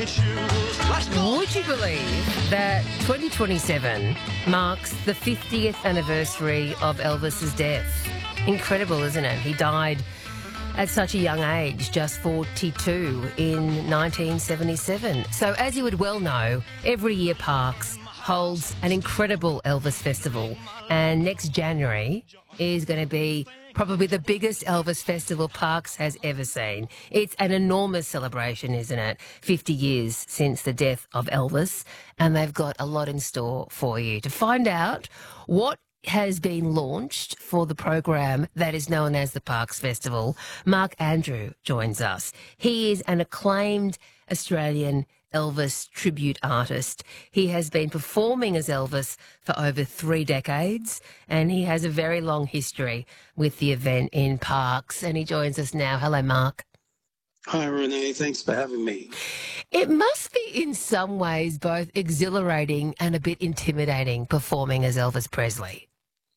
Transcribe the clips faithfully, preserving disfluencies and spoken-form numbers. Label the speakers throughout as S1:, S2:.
S1: Would you believe that twenty twenty-seven marks the fiftieth anniversary of Elvis's death? Incredible, isn't it? He died at such a young age, just forty-two, in nineteen seventy-seven. So as you would well know, every year Parkes holds an incredible Elvis festival, and next January is going to be probably the biggest Elvis festival Parkes has ever seen. It's an enormous celebration, isn't it? fifty years since the death of Elvis, and they've got a lot in store for you. To find out what has been launched for the program that is known as the Parkes Festival, Mark Andrew joins us. He is an acclaimed Australian Elvis tribute artist. He has been performing as Elvis for over three decades, and he has a very long history with the event in Parkes, and he joins us now. Hello, Mark.
S2: Hi, Renee. Thanks for having me.
S1: It must be in some ways both exhilarating and a bit intimidating performing as Elvis Presley.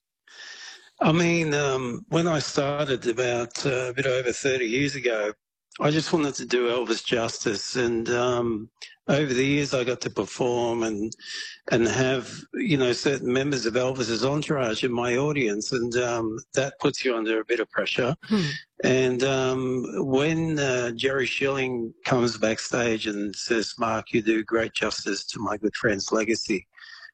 S2: I mean, um, when I started about uh, a bit over thirty years ago, I just wanted to do Elvis justice, and um, over the years I got to perform and and have, you know, certain members of Elvis's entourage in my audience, and um, that puts you under a bit of pressure. Hmm. And um, when uh, Jerry Schilling comes backstage and says, "Mark, you do great justice to my good friend's legacy,"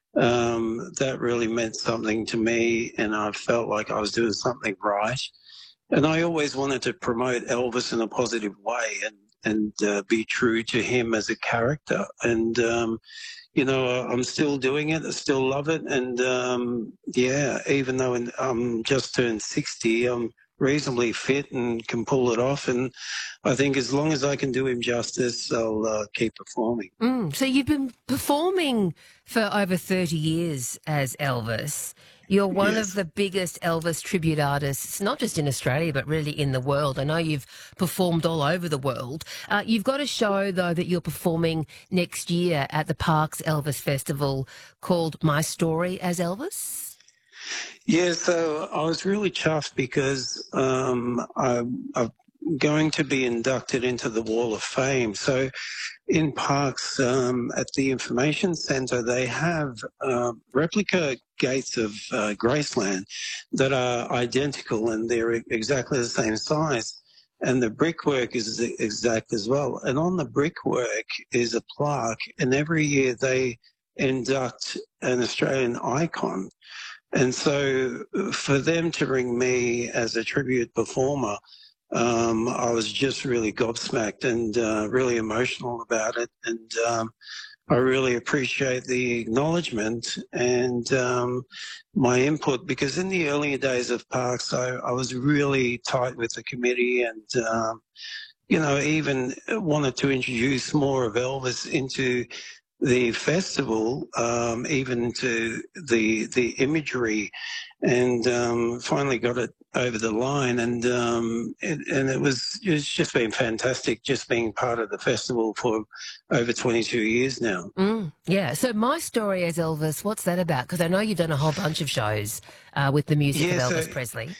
S2: um, that really meant something to me, and I felt like I was doing something right. And I always wanted to promote Elvis in a positive way and and uh, be true to him as a character. And, um, you know, I'm still doing it. I still love it. And, um, yeah, even though in, I'm just turned sixty, I'm reasonably fit and can pull it off. And I think as long as I can do him justice, I'll uh, keep performing.
S1: Mm, so you've been performing for over thirty years as Elvis. You're one yes. of the biggest Elvis tribute artists, not just in Australia, but really in the world. I know you've performed all over the world. Uh, you've got a show, though, that you're performing next year at the Parkes Elvis Festival called My Story as Elvis.
S2: Yeah, so I was really chuffed because um, I, I'm going to be inducted into the Wall of Fame. So in Parkes, um, at the Information Centre, they have uh, replica gates of uh, Graceland that are identical, and they're exactly the same size. And the brickwork is exact as well. And on the brickwork is a plaque, and every year they induct an Australian icon. And so for them to ring me as a tribute performer, Um, I was just really gobsmacked and uh, really emotional about it, and um, I really appreciate the acknowledgement and um, my input, because in the earlier days of Parkes, I, I was really tight with the committee, and um, you know, even wanted to introduce more of Elvis into the festival, um, even to the the imagery, and um, finally got it over the line, and um, it, and it was it's just been fantastic, just being part of the festival for over twenty-two years now.
S1: Mm, yeah. So My Story as Elvis, what's that about? Because I know you've done a whole bunch of shows uh, with the music
S2: yeah,
S1: of Elvis
S2: so
S1: Presley.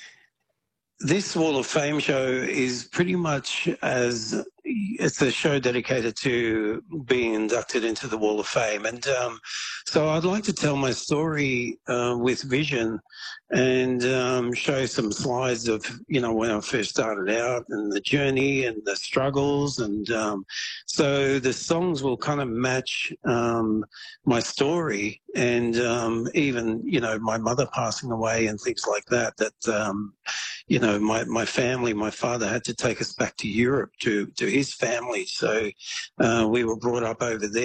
S2: This Wall of Fame show is pretty much as it's a show dedicated to being inducted into the Wall of Fame. And um, so I'd like to tell my story uh, with vision and um, show some slides of, you know, when I first started out and the journey and the struggles. And um, so the songs will kind of match um, my story, and um, even, you know, my mother passing away and things like that, that, um, you know, my, my family, my father had to take us back to Europe to, to his family. So uh, we were brought up over there.